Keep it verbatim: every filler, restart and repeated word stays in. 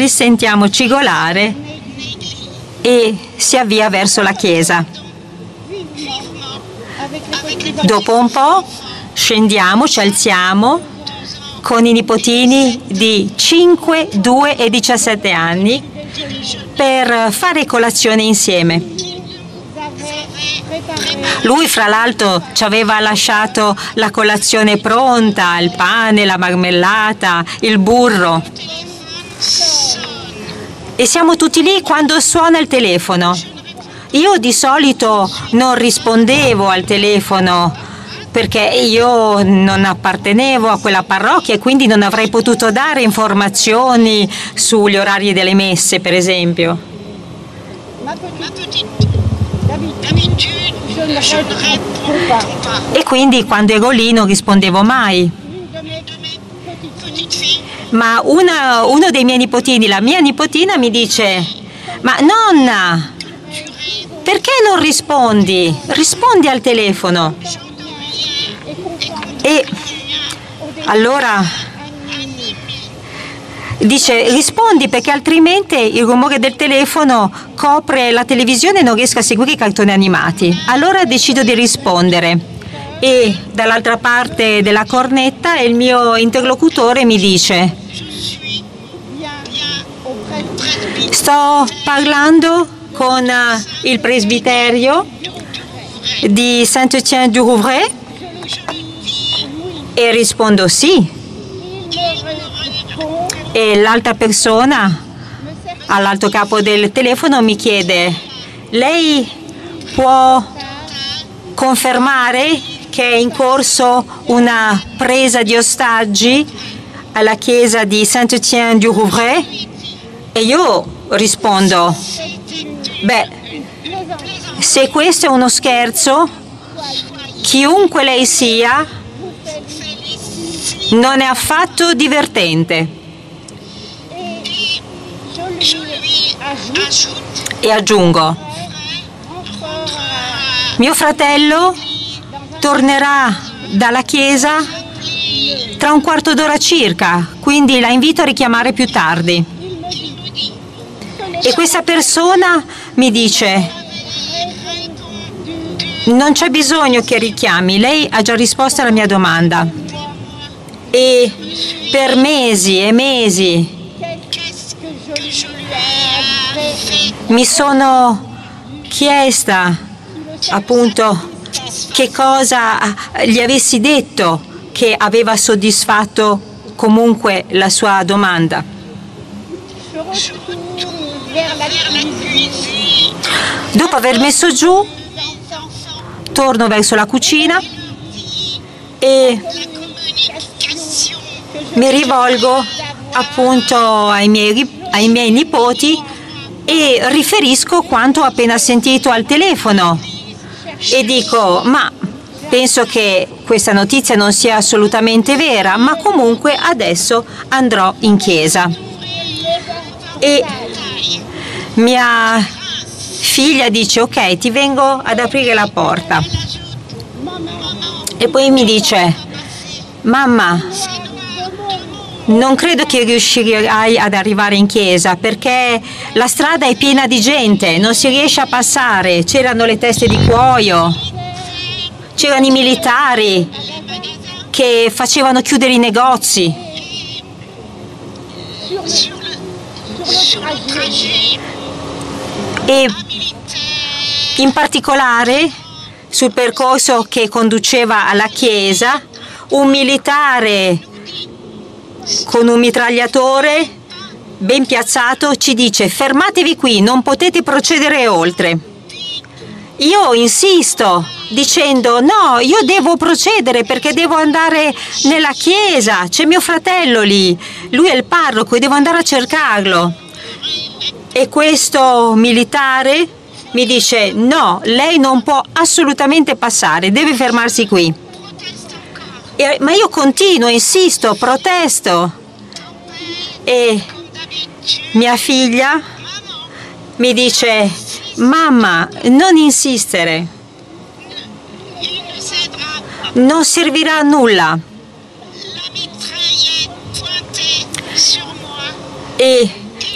li sentiamo cigolare e si avvia verso la chiesa. Dopo un po' scendiamo, ci alziamo con i nipotini di cinque, due e diciassette anni per fare colazione insieme. Lui, fra l'altro, ci aveva lasciato la colazione pronta, il pane, la marmellata, il burro. E siamo tutti lì quando suona il telefono. Io di solito non rispondevo al telefono perché io non appartenevo a quella parrocchia e quindi non avrei potuto dare informazioni sugli orari delle messe, per esempio. E quindi quando ero lì non rispondevo mai. Ma una, uno dei miei nipotini, la mia nipotina, mi dice: ma nonna, perché non rispondi? Rispondi al telefono. E allora dice: rispondi, perché altrimenti il rumore del telefono copre la televisione e non riesco a seguire i cartoni animati. Allora decido di rispondere e dall'altra parte della cornetta il mio interlocutore mi dice: sto parlando con il presbiterio di Saint-Étienne-du-Rouvray. E rispondo sì. E l'altra persona all'alto capo del telefono mi chiede: lei può confermare che è in corso una presa di ostaggi alla chiesa di Saint-Étienne-du-Rouvray? E io rispondo: beh, se questo è uno scherzo, chiunque lei sia, non è affatto divertente. E aggiungo: mio fratello tornerà dalla chiesa tra un quarto d'ora circa, quindi la invito a richiamare più tardi. E questa persona mi dice: non c'è bisogno che richiami, lei ha già risposto alla mia domanda. E per mesi e mesi mi sono chiesta appunto che cosa gli avessi detto che aveva soddisfatto comunque la sua domanda. Dopo aver messo giù, torno verso la cucina e mi rivolgo appunto ai miei, ai miei nipoti e riferisco quanto ho appena sentito al telefono e dico: ma penso che questa notizia non sia assolutamente vera, ma comunque adesso andrò in chiesa. E mia figlia dice: ok, ti vengo ad aprire la porta. E poi mi dice: mamma, non credo che riuscirai ad arrivare in chiesa perché la strada è piena di gente, non si riesce a passare, c'erano le teste di cuoio, c'erano i militari che facevano chiudere i negozi. E in particolare sul percorso che conduceva alla chiesa, un militare con un mitragliatore ben piazzato ci dice: fermatevi qui, non potete procedere oltre. Io insisto dicendo: no, io devo procedere perché devo andare nella chiesa, c'è mio fratello lì, lui è il parroco e devo andare a cercarlo. E questo militare mi dice: no, lei non può assolutamente passare, deve fermarsi qui. E, ma io continuo, insisto, protesto. E mia figlia mi dice: mamma, non insistere, non servirà a nulla. E